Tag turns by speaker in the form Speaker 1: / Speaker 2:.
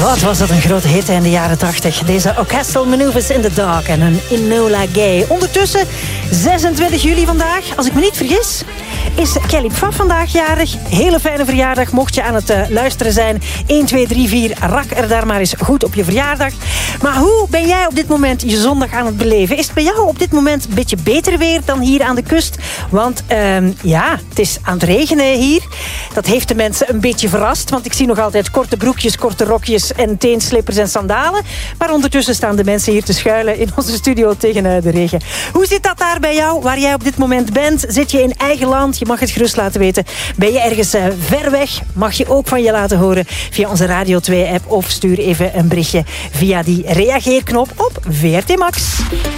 Speaker 1: Wat was dat een grote hit in de jaren 80. Deze Orchestral Maneuvers in the Dark en een Enola Gay. Ondertussen, 26 juli vandaag, als ik me niet vergis, is Kelly Pfaff vandaag jarig. Hele fijne verjaardag, mocht je aan het luisteren zijn. 1, 2, 3, 4, rak er daar maar eens goed op je verjaardag. Maar hoe ben jij op dit moment je zondag aan het beleven? Is het bij jou op dit moment een beetje beter weer dan hier aan de kust? Want ja, het is aan het regenen hier. Dat heeft de mensen een beetje verrast, want ik zie nog altijd korte broekjes, korte rokjes en teenslippers en sandalen. Maar ondertussen staan de mensen hier te schuilen in onze studio tegen de regen. Hoe zit dat daar bij jou, waar jij op dit moment bent? Zit je in eigen land? Je mag het gerust laten weten. Ben je ergens ver weg? Mag je ook van je laten horen via onze Radio 2-app of stuur even een berichtje via die reageerknop op VRT Max.